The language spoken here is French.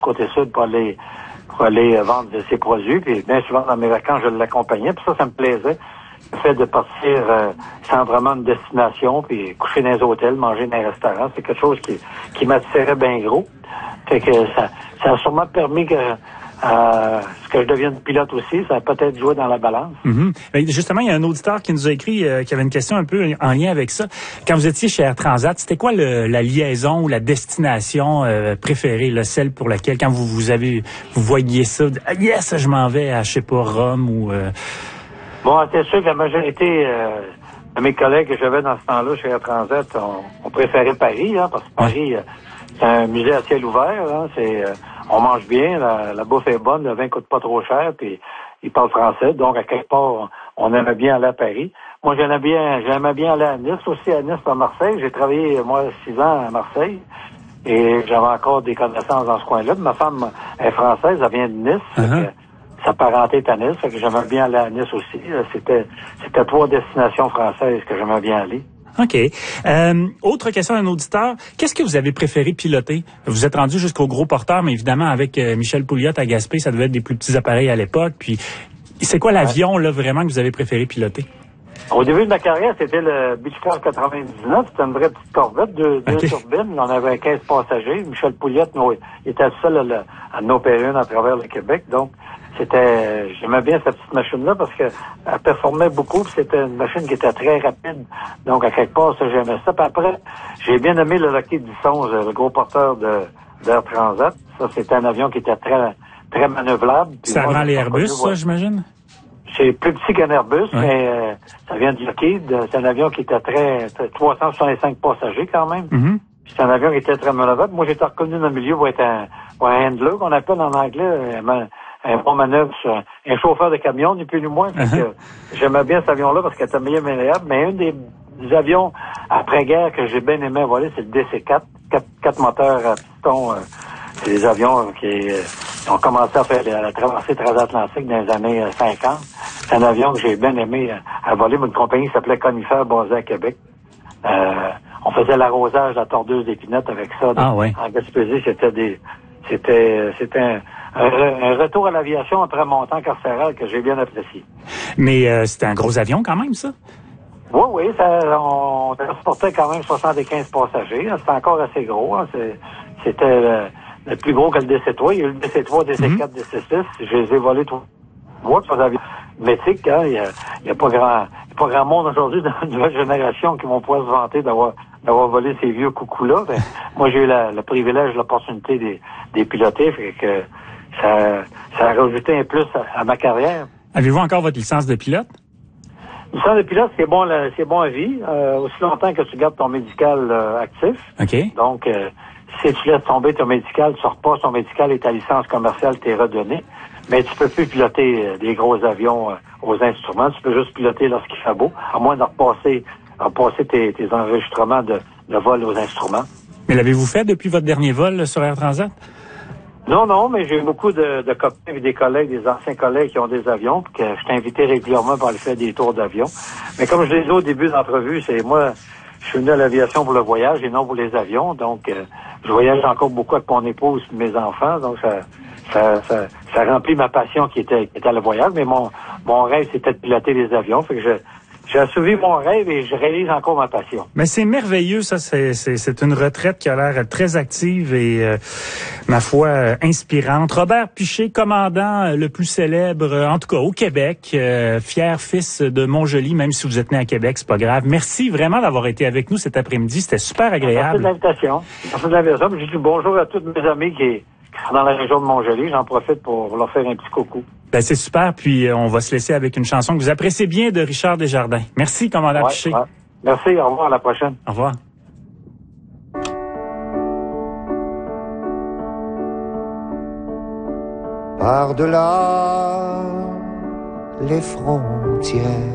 côté sud pour aller vendre ses produits. Puis bien souvent, dans mes vacances, je l'accompagnais. Puis ça me plaisait. Le fait de partir sans vraiment une destination, puis coucher dans les hôtels, manger dans les restaurants, c'est quelque chose qui m'attirait bien gros. Fait que ça a sûrement permis que je devienne pilote aussi. Ça a peut-être joué dans la balance. Mm-hmm. Justement, il y a un auditeur qui nous a écrit qui avait une question un peu en lien avec ça. Quand vous étiez chez Air Transat, c'était quoi la liaison ou la destination préférée, celle pour laquelle, quand vous voyiez ça, yes, je m'en vais à, je sais pas, Rome ou... Bon, c'est sûr que la majorité de mes collègues que j'avais dans ce temps-là chez Air Transat, on préférait Paris, parce que Paris, c'est un musée à ciel ouvert. On mange bien, la bouffe est bonne, le vin coûte pas trop cher, puis ils parlent français. Donc, à quelque part, on aimait bien aller à Paris. Moi, j'aimais bien aller à Nice, aussi à Nice, à Marseille. J'ai travaillé, moi, 6 ans à Marseille. Et j'avais encore des connaissances dans ce coin-là. Ma femme est française, elle vient de Nice. Uh-huh. Sa parenté est à Nice, fait que j'aimais bien aller à Nice aussi. C'était 3 destinations françaises que j'aimais bien aller. OK. Autre question d'un auditeur. Qu'est-ce que vous avez préféré piloter? Vous êtes rendu jusqu'au gros porteur, mais évidemment, avec Michel Pouliot à Gaspé, ça devait être des plus petits appareils à l'époque. Puis, c'est quoi l'avion, là, vraiment, que vous avez préféré piloter? Au début de ma carrière, c'était le Beechcraft 99. C'était une vraie petite corvette, deux turbines. On avait 15 passagers. Michel Pouliot, il était le seul à en opérer une à travers le Québec. Donc, j'aimais bien cette petite machine-là parce que elle performait beaucoup. Puis c'était une machine qui était très rapide. Donc, à quelque part, ça, j'aimais ça. Puis après, j'ai bien aimé le Lockheed 1011, le gros porteur d'Air Transat. Ça, c'était un avion qui était très, très manœuvrable. Ça avant les Airbus, ça, j'imagine? C'est plus petit qu'un Airbus, mais ça vient du Lockheed. C'est un avion qui était très 365 passagers quand même. Mm-hmm. Puis c'est un avion qui était très manœuvrable. Moi, j'étais reconnu dans le milieu pour être un handler, qu'on appelle en anglais, un bon manœuvre, un chauffeur de camion, ni plus ni moins. Uh-huh. J'aimais bien cet avion-là parce qu'il était meilleur manœuvrable. Mais un des avions après-guerre que j'ai bien aimé voler, c'est le DC-4. 4 moteurs à piston. C'est des avions qui ont commencé à faire la traversée transatlantique dans les années 50. C'est un avion que j'ai bien aimé à voler. Une compagnie qui s'appelait Conifère, basée à Québec. On faisait l'arrosage de la tordeuse d'Épinette avec ça. En Gaspésie, c'était un retour à l'aviation après mon temps carcéral que j'ai bien apprécié. Mais c'était un gros avion quand même, ça? Oui, on transportait quand même 75 passagers. C'était encore assez gros. C'était le plus gros que le DC-3. Il y a eu le DC-3, DC-4, DC-6. Je les ai volés 3 avions mythiques. Il y a pas grand monde aujourd'hui dans la nouvelle génération qui vont pouvoir se vanter d'avoir volé ces vieux coucous-là. Moi, j'ai eu le privilège, l'opportunité des piloter. Fait que ça a rajouté un plus à ma carrière. Avez-vous encore votre licence de pilote? Licence de pilote, c'est bon à vie. Aussi longtemps que tu gardes ton médical actif. OK. Donc, si tu laisses tomber ton médical, tu repasses ton médical et ta licence commerciale t'est redonnée. Mais tu peux plus piloter des gros avions aux instruments. Tu peux juste piloter lorsqu'il fait beau, à moins de repasser tes enregistrements de vol aux instruments. Mais l'avez-vous fait depuis votre dernier vol sur Air Transat? Non, mais j'ai eu beaucoup de copains et des collègues, des anciens collègues qui ont des avions, puis que je t'ai invité régulièrement pour aller faire des tours d'avion. Mais comme je l'ai dit au début de l'entrevue, c'est moi, je suis venu à l'aviation pour le voyage et non pour les avions. Donc, je voyage encore beaucoup avec mon épouse et mes enfants. Donc, ça remplit ma passion qui était le voyage. Mais mon rêve, c'était de piloter les avions. Fait que j'ai assouvi mon rêve et je réalise encore ma passion. Mais c'est merveilleux, ça. C'est une retraite qui a l'air très active et, ma foi, inspirante. Robert Piché, commandant le plus célèbre, en tout cas au Québec, fier fils de Montjoly, même si vous êtes né à Québec, c'est pas grave. Merci vraiment d'avoir été avec nous cet après-midi. C'était super agréable. Merci de l'invitation. Je dis bonjour à tous mes amis qui sont dans la région de Montjoly. J'en profite pour leur faire un petit coucou. C'est super, puis on va se laisser avec une chanson que vous appréciez bien de Richard Desjardins. Merci, commandant Piché. Ouais. Merci, au revoir, à la prochaine. Au revoir. Par-delà les frontières